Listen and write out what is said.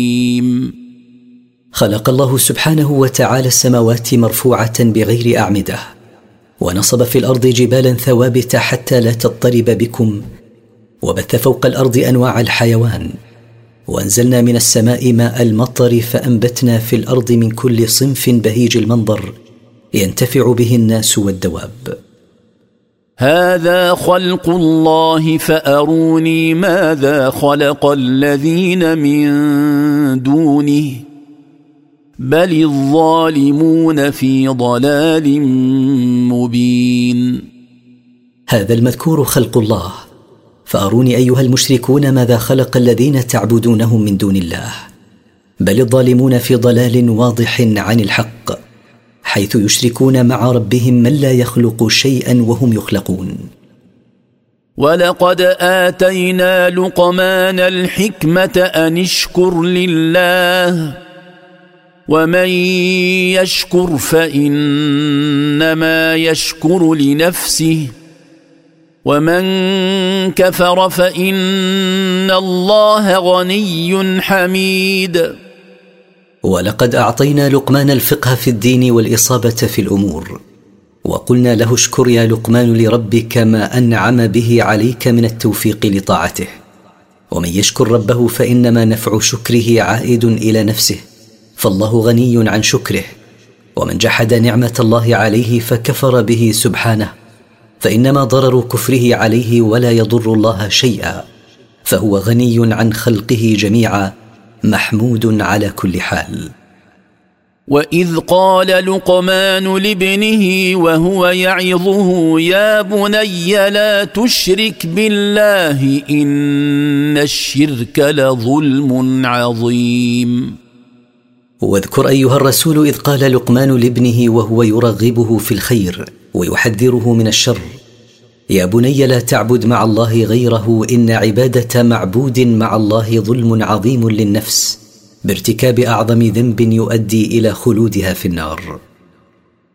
خلق الله سبحانه وتعالى السماوات مرفوعة بغير أعمدة، ونصب في الأرض جبالا ثوابت حتى لا تضطرب بكم، وبث فوق الأرض أنواع الحيوان، وأنزلنا من السماء ماء المطر فأنبتنا في الأرض من كل صنف بهيج المنظر ينتفع به الناس والدواب. هذا خلق الله فأروني ماذا خلق الذين من دونه بل الظالمون في ضلال مبين. هذا المذكور خلق الله، فأروني أيها المشركون ماذا خلق الذين تعبدونهم من دون الله، بل الظالمون في ضلال واضح عن الحق، حيث يشركون مع ربهم من لا يخلق شيئا وهم يخلقون. ولقد آتينا لقمان الحكمة أن اشكر لله ومن يشكر فإنما يشكر لنفسه ومن كفر فإن الله غني حميد. ولقد أعطينا لقمان الفقه في الدين والإصابة في الأمور، وقلنا له اشكر يا لقمان لربك ما أنعم به عليك من التوفيق لطاعته، ومن يشكر ربه فإنما نفع شكره عائد إلى نفسه، فالله غني عن شكره، ومن جحد نعمة الله عليه فكفر به سبحانه فإنما ضرر كفره عليه ولا يضر الله شيئا، فهو غني عن خلقه جميعا محمود على كل حال. وإذ قال لقمان لابنه وهو يعظه يا بني لا تشرك بالله إن الشرك لظلم عظيم. واذكر أيها الرسول إذ قال لقمان لابنه وهو يرغبه في الخير ويحذره من الشر يا بني لا تعبد مع الله غيره إن عبادة معبود مع الله ظلم عظيم للنفس بارتكاب أعظم ذنب يؤدي إلى خلودها في النار.